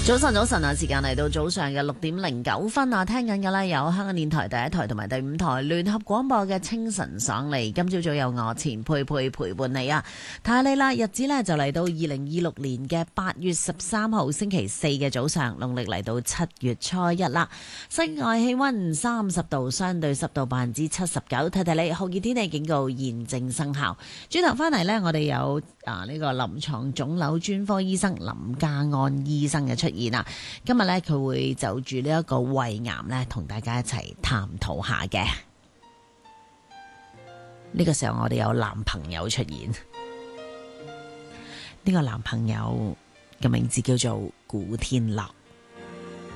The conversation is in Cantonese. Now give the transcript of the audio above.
早晨啊！時間嚟到早上嘅6:09啊，聽緊嘅咧有香港電台第一台同埋第5台聯合廣播嘅清晨爽利。今朝早有我錢佩佩陪伴你啊！睇下你啦，日子呢就嚟到2026年嘅8月13號星期四嘅早上，農曆嚟到7月初1啦。室外氣溫30度，相對濕度79%。睇睇你酷熱天氣警告現正生效。轉頭翻嚟呢，我哋有呢個臨床腫瘤專科醫生林家安醫生嘅出現啦。今日呢，佢會就住呢一個胃癌呢，同大家一齊探討下嘅。呢個時候我哋有男朋友出現，呢個男朋友嘅名字叫做古天樂。